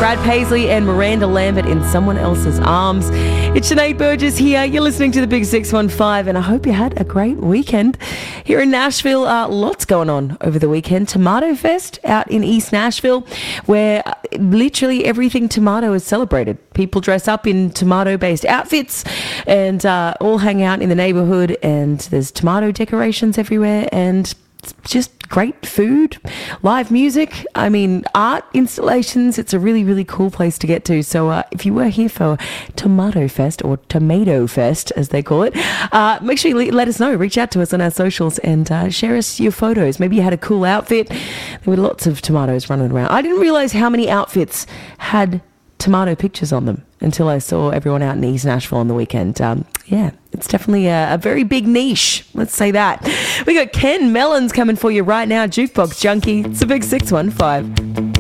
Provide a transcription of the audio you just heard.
Brad Paisley and Miranda Lambert in Someone Else's Arms. It's Sinead Burgess here. You're listening to the Big 615, and I hope you had a great weekend. Here in Nashville, lots going on over the weekend. Tomato Fest out in East Nashville, where literally everything tomato is celebrated. People dress up in tomato-based outfits and all hang out in the neighborhood, and there's tomato decorations everywhere, and just great food, live music, art installations. It's a really, really cool place to get to. So if you were here for Tomato Fest, or Tomato Fest as they call it, make sure you let us know. Reach out to us on our socials and share us your photos. Maybe you had a cool outfit. There were lots of tomatoes running around. I didn't realise how many outfits had tomato pictures on them until I saw everyone out in East Nashville on the weekend. It's definitely a very big niche. Let's say that. We got Ken Mellons coming for you right now. Jukebox Junkie. It's a Big 615.